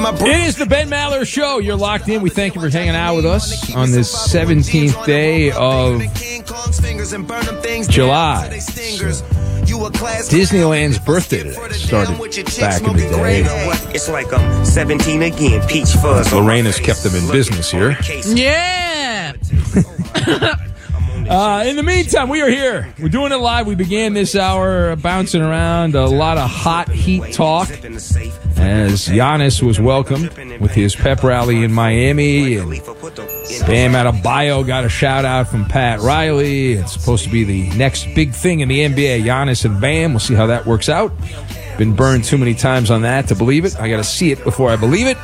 It is the Ben Maller Show. You're locked in. We thank you for hanging out with us on this 17th day of July. Disneyland's birthday today started back in the day. It's like I'm 17 again. Peach fuzz. Lorena's kept them in business here. Yeah. In the meantime, we are here. We're doing it live. We began this hour bouncing around a lot of hot heat talk as Giannis was welcomed with his pep rally in Miami. And Bam Adebayo got a shout-out from Pat Riley. It's supposed to be the next big thing in the NBA, Giannis and Bam. We'll see how that works out. Been burned too many times on that to believe it. I got to see it before I believe it.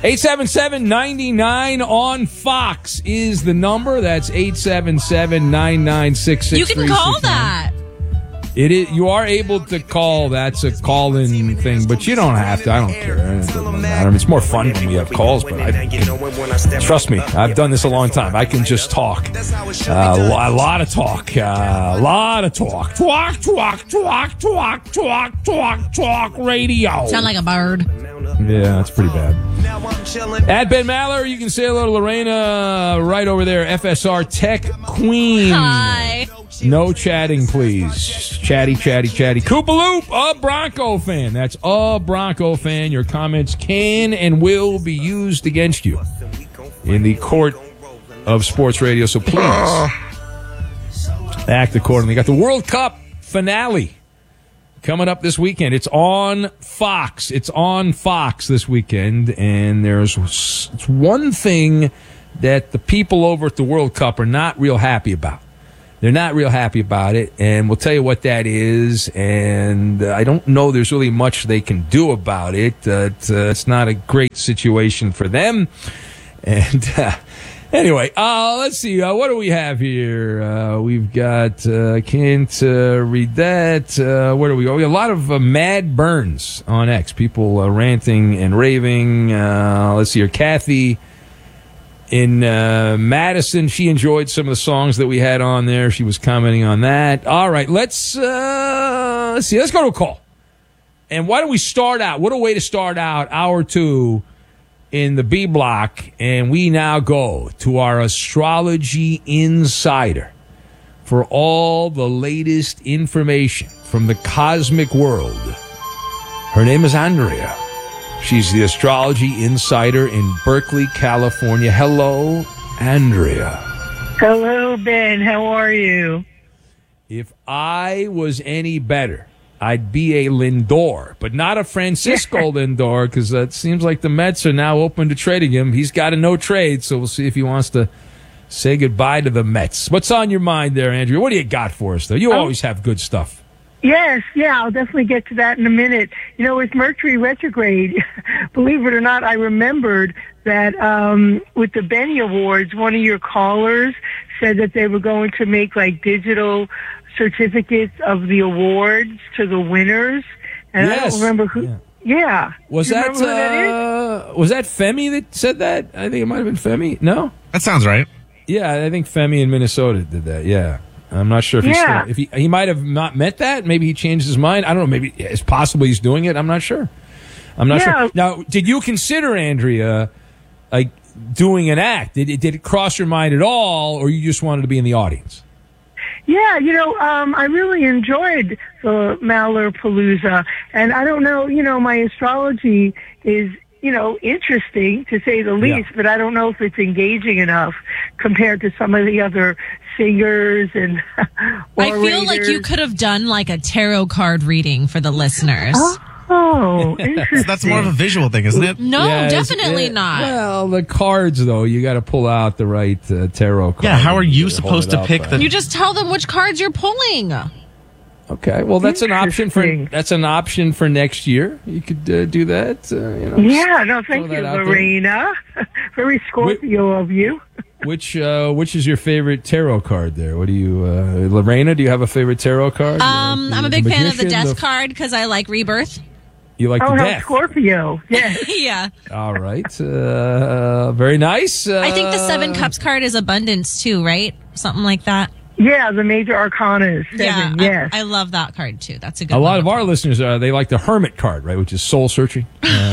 877-99 on Fox is the number. That's 877-996-6369. You can call that. It is. You are able to call. That's a call-in thing, but you don't have to. I don't care. It doesn't matter. It's more fun when we have calls, but trust me, I've done this a long time. I can just talk. A lot of talk. A lot of talk. Talk, radio. Sound like a bird. Yeah, that's pretty bad. At Ben Maller, you can say hello to Lorena right over there, FSR Tech Queen. Hi. No chatting, please. Chatty. Koopaloop, a Bronco fan. That's a Bronco fan. Your comments can and will be used against you in the court of sports radio, so please act accordingly. Got the World Cup finale coming up this weekend. It's on Fox. It's on Fox this weekend, and there's one thing that the people over at the World Cup are not real happy about. They're not real happy about it, and we'll tell you what that is, and I don't know there's really much they can do about it. It's not a great situation for them. And anyway, let's see. What do we have here? We've got, can't read that. Where do we go? We have a lot of mad burns on X. People ranting and raving. Let's see here. Kathy in Madison, she enjoyed some of the songs that we had on there. She was commenting on that. All right, let's see. Let's go to a call. And why don't we start out? What a way to start out hour two in the B block. And we now go to our astrology insider for all the latest information from the cosmic world. Her name is Andrea. She's the astrology insider in Berkeley, California. Hello, Andrea. Hello, Ben. How are you? If I was any better, I'd be a Lindor, but not a Francisco Lindor, because it seems like the Mets are now open to trading him. He's got a no trade, so we'll see if he wants to say goodbye to the Mets. What's on your mind there, Andrea? What do you got for us, though? You always have good stuff. Yes, I'll definitely get to that in a minute. You know, with Mercury retrograde, believe it or not, I remembered that with the Benny Awards, one of your callers said that they were going to make like digital certificates of the awards to the winners. And yes. I don't remember who. Yeah. Was that Femi that said that? I think it might have been Femi. No? That sounds right. Yeah, I think Femi in Minnesota did that. Yeah. I'm not sure if he might have not meant that. Maybe he changed his mind. I don't know. Maybe it's possible he's doing it. I'm not sure. Sure. Now, did you consider, Andrea, like doing an act? Did it cross your mind at all, or you just wanted to be in the audience? Yeah, I really enjoyed the Maller Palooza, and I don't know, my astrology is, interesting to say the least, but I don't know if it's engaging enough compared to some of the other singers and I feel like you could have done like a tarot card reading for the listeners. Oh, interesting. That's more of a visual thing, isn't it? No, definitely not. Well, the cards, though, you got to pull out the right tarot card. Yeah, how are you supposed to pick You just tell them which cards you're pulling. Okay, well, that's an option for next year. You could do that. Yeah, no, thank you, Lorena. Very Scorpio of you. Which is your favorite tarot card there? What do you, Lorena, do you have a favorite tarrow card? I'm a big fan of the Death card because I like rebirth. You like the death? Scorpio. Yeah. Yeah. All right. Very nice. I think the Seven Cups card is abundance too, right? Something like that. Yeah, the major arcanas. 7, yes. I love that card too. That's a good A one. lot of our listeners, they like the Hermit card, right, which is soul searching.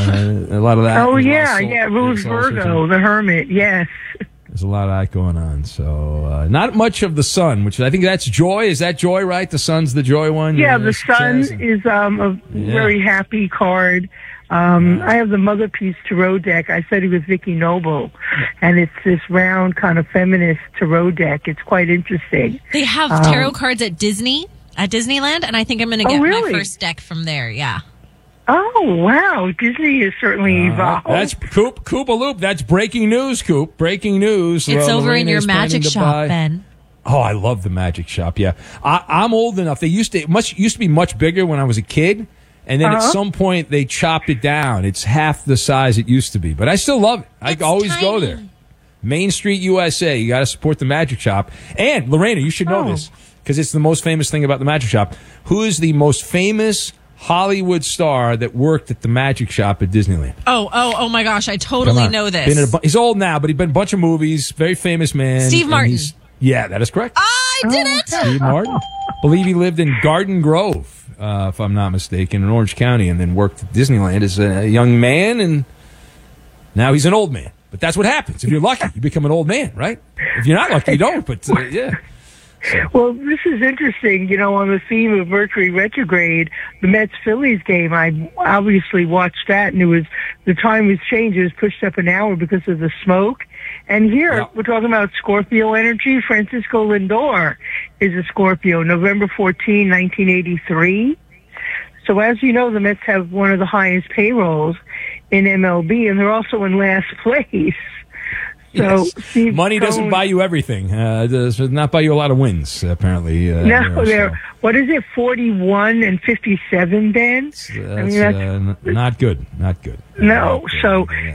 A lot of that. Oh, There's a lot yeah, of yeah. Rose soul Virgo, searching. the hermit, yes. There's a lot of that going on. So, not much of the sun, which I think that's joy. Is that joy, right? The sun's the joy one? Yeah, You know, the sun success and- is a very happy card. I have the Mother Peace Tarot deck. I studied with Vicky Noble, and it's this round kind of feminist tarot deck. It's quite interesting. They have tarot cards at Disneyland, and I think I'm going to get my first deck from there. Yeah. Oh, wow. Disney has certainly evolved. That's Koopa Loop. That's breaking news, Coop. Breaking news. It's over in Lorena your is planning magic to shop, buy- Ben. Oh, I love the magic shop. Yeah, I'm old enough. They used to be much bigger when I was a kid, and then at some point they chopped it down. It's half the size it used to be, but I still love it. I always go there. Main Street, USA. You got to support the magic shop. And Lorena, you should know this because it's the most famous thing about the magic shop. Who is the most famous Hollywood star that worked at the magic shop at Disneyland? Oh my gosh, I totally know this. Been in he's old now, but he's been in a bunch of movies. Very famous man. Steve and Martin. Yeah, that is correct. I did it! Steve Martin. Believe he lived in Garden Grove, if I'm not mistaken, in Orange County, and then worked at Disneyland as a young man, and now he's an old man. But that's what happens. If you're lucky, you become an old man, right? If you're not lucky, you don't. But, yeah. Well, this is interesting. You know, on the theme of Mercury retrograde, the Mets-Phillies game, I obviously watched that, and the time was changed. It was pushed up an hour because of the smoke. And here, we're talking about Scorpio energy. Francisco Lindor is a Scorpio, November 14, 1983. So as you know, the Mets have one of the highest payrolls in MLB, and they're also in last place. So Yes. Money doesn't buy you everything. Does not buy you a lot of wins, apparently. No, they're, what is it, 41 and 57, Ben? That's not good. Not good. No, so